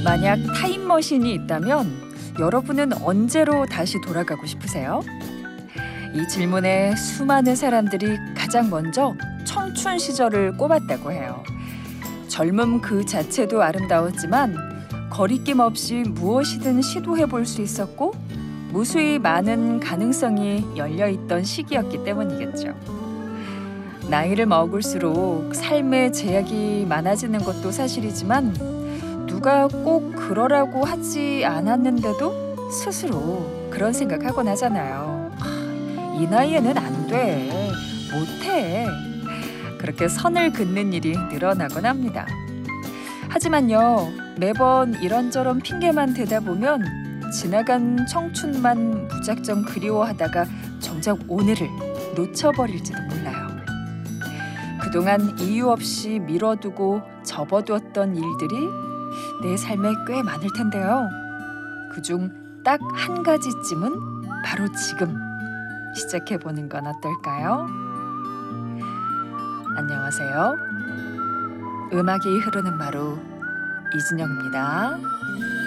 만약 타임머신이 있다면 여러분은 언제로 다시 돌아가고 싶으세요? 이 질문에 수많은 사람들이 가장 먼저 청춘 시절을 꼽았다고 해요. 젊음 그 자체도 아름다웠지만 거리낌 없이 무엇이든 시도해 볼 수 있었고 무수히 많은 가능성이 열려있던 시기였기 때문이겠죠. 나이를 먹을수록 삶의 제약이 많아지는 것도 사실이지만 누가 꼭 그러라고 하지 않았는데도 스스로 그런 생각하곤 하잖아요. 이 나이에는 안 돼, 못해. 그렇게 선을 긋는 일이 늘어나곤 합니다. 하지만요, 매번 이런저런 핑계만 대다 보면 지나간 청춘만 무작정 그리워하다가 정작 오늘을 놓쳐버릴지도 몰라요. 그동안 이유 없이 미뤄두고 접어두었던 일들이 내 삶에 꽤 많을 텐데요. 그중 딱 한 가지쯤은 바로 지금 시작해보는 건 어떨까요? 안녕하세요. 음악이 흐르는 마루 이진영입니다.